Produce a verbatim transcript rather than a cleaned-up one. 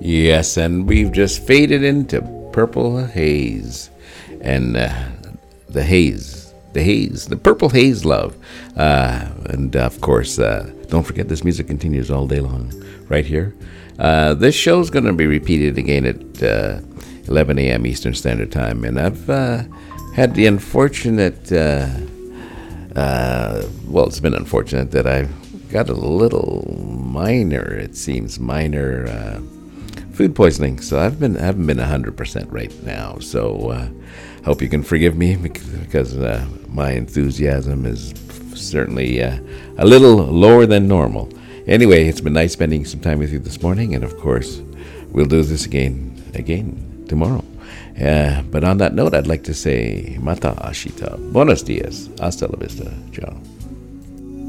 Yes, and we've just faded into Purple Haze. And uh, the haze, the haze, the Purple Haze love. Uh, and uh, of course, uh, don't forget this music continues all day long right here. Uh, this show's going to be repeated again at uh, eleven a.m. Eastern Standard Time. And I've uh, had the unfortunate, uh, uh, well, it's been unfortunate that I've got a little minor, it seems, minor uh, food poisoning. So I've been, I haven't been one hundred percent right now. So uh, hope you can forgive me because uh, my enthusiasm is certainly uh, a little lower than normal. Anyway, it's been nice spending some time with you this morning, and of course, we'll do this again, again tomorrow. Uh, but on that note, I'd like to say, Mata Ashita, Buenos dias, hasta la vista, ciao.